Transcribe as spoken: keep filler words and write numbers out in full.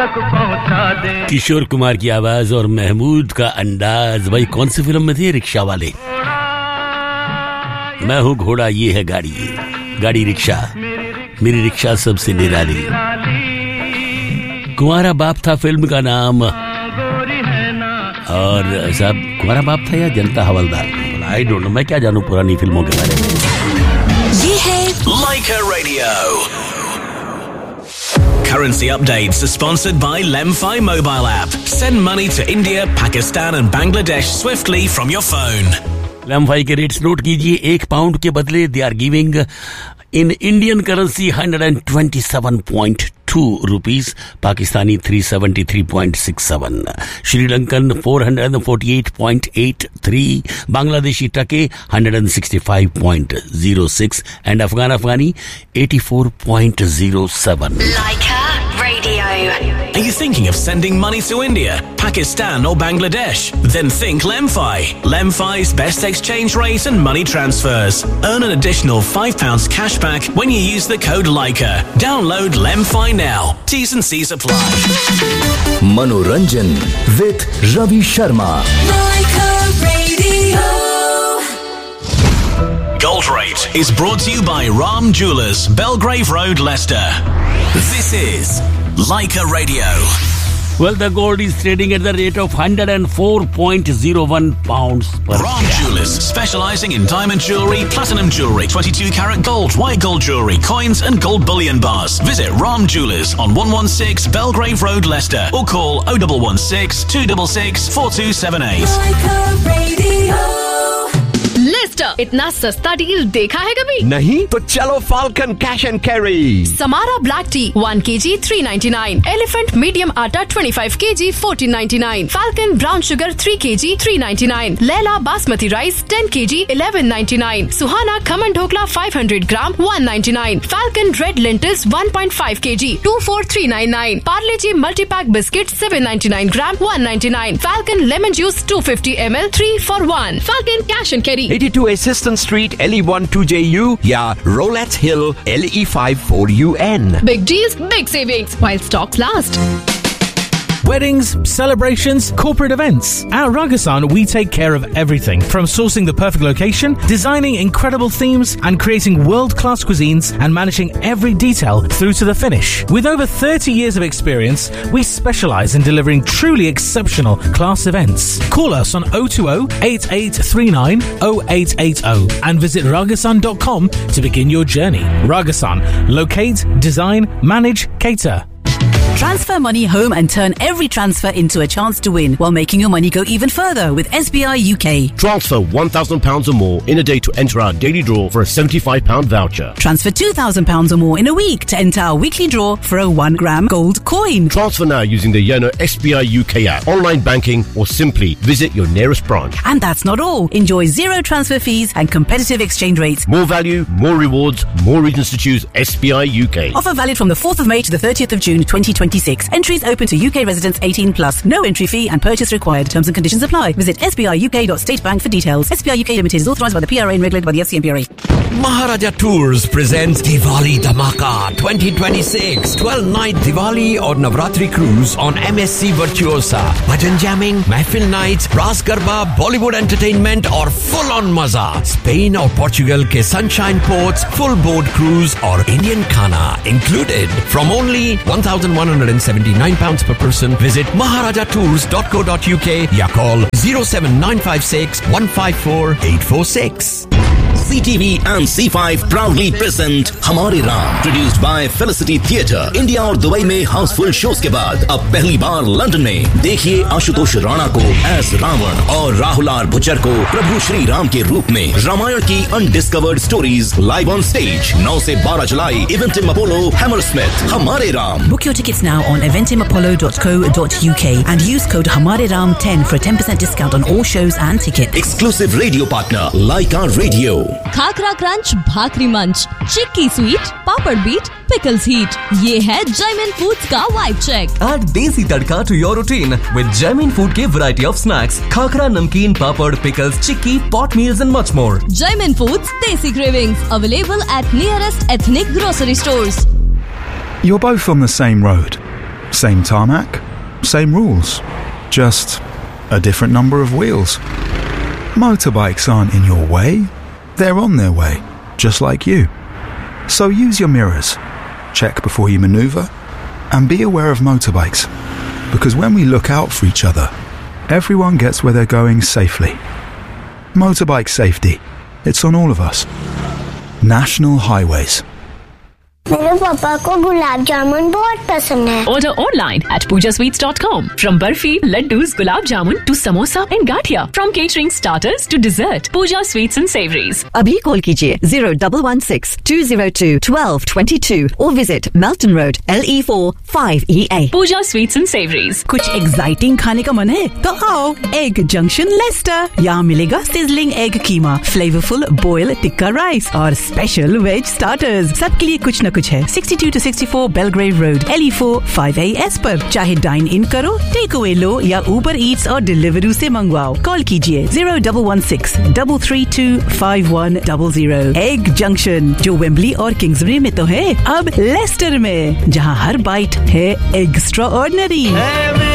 किशोर कुमार की आवाज और महमूद का अंदाज। भाई कौन सी फिल्म में थे? रिक्शा वाले। मैं हूँ घोड़ा, ये है गाड़ी, गाड़ी रिक्शा, मेरी रिक्शा सबसे निराली। कुंवारा बाप था फिल्म का नाम, और साहब कुंवारा बाप था या जनता हवलदार, आई डोंट नो, मैं क्या जानूं पुरानी फिल्मों के बारे में। ये है Leica Radio. Currency updates are sponsored by Lemfi mobile app. Send money to India, Pakistan and Bangladesh swiftly from your phone. Lemfi के रेट्स नोट कीजिए। एक पाउंड के बदले they are giving in Indian currency one hundred twenty-seven point two rupees, Pakistani three seventy-three point six seven, Sri Lankan four forty-eight point eight three, Bangladeshi टके one hundred sixty-five point zero six and Afghan Afghani eighty-four point zero seven. Leica Radio. Are you thinking of sending money to India, Pakistan or Bangladesh? Then think Lemfi. Lemfi's best exchange rate and money transfers. Earn an additional five pounds cashback when you use the code Leica. Download Lemfi now. T's and C's apply. Manoranjan with Ravi Sharma. Leica Radio. Gold Rate is brought to you by Ram Jewellers, Belgrave Road, Leicester. This is Leica Radio. Well, the gold is trading at the rate of one hundred four point zero one pounds per Ram Jewellers, specialising in diamond jewellery, platinum jewellery, twenty-two carat gold, white gold jewellery, coins and gold bullion bars. Visit Ram Jewellers on one sixteen Belgrave Road, Leicester, or call oh one one six, two six six, four two seven eight. Leica Radio. Lester, इतना सस्ता deal देखा है कभी? नहीं तो चलो falcon cash and carry. Samara black T one kg three ninety-nine, elephant medium आटा twenty-five kg fourteen ninety-nine, falcon brown sugar three kg three ninety-nine, Laila basmati rice ten kg eleven ninety-nine, Suhana khaman dhokla five hundred gram one ninety-nine, falcon red lentils one point five kg two four three ninety-nine, Parle ji multi pack biscuit seven ninety-nine gram one ninety-nine, falcon lemon juice two fifty milliliters three for one, falcon cash and carry eighty-two Assistant Street L E one two J U या Rolettes Hill L E five four U N. Big deals, big savings while stocks last. Weddings, celebrations, corporate events. At Ragasan, we take care of everything from sourcing the perfect location, designing incredible themes, and creating world-class cuisines and managing every detail through to the finish. With over thirty years of experience, we specialize in delivering truly exceptional class events. Call us on oh two oh, eight eight three nine, oh eight eight oh and visit ragasan dot com to begin your journey. Ragasan. Locate, design, manage, cater. Transfer money home and turn every transfer into a chance to win while making your money go even further with S B I U K. Transfer one thousand pounds or more in a day to enter our daily draw for a seventy-five pound voucher. Transfer two thousand pounds or more in a week to enter our weekly draw for a one gram gold coin. Transfer now using the Yono S B I U K app, online banking, or simply visit your nearest branch. And that's not all. Enjoy zero transfer fees and competitive exchange rates. More value, more rewards, more reasons to choose S B I U K. Offer valid from the fourth of May to the thirtieth of June twenty twenty-six. Entries open to U K residents eighteen plus. No entry fee and purchase required. Terms and conditions apply. Visit S B I U K dot state bank for details. S B I U K Limited is authorised by the P R A and regulated by the F C M P R A. Maharaja Tours presents Diwali Dhamaka twenty twenty-six. twelve night Diwali or Navratri cruise on M S C Virtuosa. Bhajan jamming, Mahfil nights, Ras Garba, Bollywood entertainment और full on मजा. Spain और Portugal के sunshine ports, full boat cruise और Indian khana included. From only one thousand one hundred seventy-nine pounds per person. Visit maharaja tours dot co dot U K या call zero seven nine five six one five four eight four six. C T V and C five proudly present हमारे Ram, produced by Felicity Theatre. India और Dubai में Housefull shows के बाद अब पहली बार London में देखिए आशुतोष राणा को एज रावण और राहुल आर बुचर को प्रभु श्री राम के रूप में। रामायण की undiscovered stories live on stage नौ से बारह जुलाई इवेंटिम अपोलो हैमरस्मिथ। हमारे Ram. Book your tickets now on eventim apollo dot co dot U K and use code हमारे Ram ten for a ten percent discount on all shows and tickets. Exclusive radio partner Leica Radio. Khakhra crunch, भाकरी मंच, चिक्की sweet, पापड़ beat, pickles heat. ये है Jaimin foods का vibe check. Add देसी तड़का to your routine with Jaimin Food के variety of snacks, khakhra, नमकीन, पापड़, pickles, chikki, pot meals and much more. Jaimin Foods Desi Cravings available at nearest ethnic grocery stores. You're both on the same road. Same tarmac, same rules, just a different number of wheels. Motorbikes aren't in your way, they're on their way, just like you. So use your mirrors, check before you maneuver, and be aware of motorbikes. Because when we look out for each other, everyone gets where they're going safely. Motorbike safety, it's on all of us. National Highways. मेरे पापा को गुलाब जामुन बहुत पसंद है. Order online at pooja sweets dot com. From barfi, laddus, gulab jamun to samosa and gathia. From catering starters to dessert, Pooja Sweets and Savories. अभी call कीजिए zero one one six two zero two one two two two or visit Melton Road L E four five E A. Pooja Sweets and Savories. कुछ exciting खाने का मन है तो आओ egg junction Lester. यहाँ मिलेगा सिजलिंग एग कीमा, flavourful boil tikka rice और स्पेशल वेज स्टार्टर्स. सबके लिए कुछ न कुछ है. sixty-two to sixty-four Belgrave Road L E four five A S पर. चाहे डाइन इन करो, टेक अवे लो या उबर ईट्स और डिलीवरी से मंगवाओ. कॉल कीजिए zero one one six three three two five one zero zero. Egg junction जो Wembley और Kingsbury में तो है, अब लेस्टर में, जहाँ हर बाइट है एक्स्ट्रा ऑर्डिनरी.